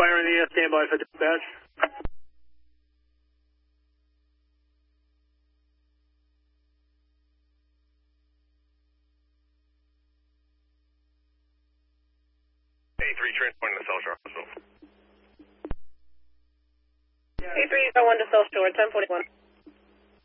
fire in the air, standby for dispatch. A3 transporting to South Shore Hospital. A3 going to South Shore, 1041.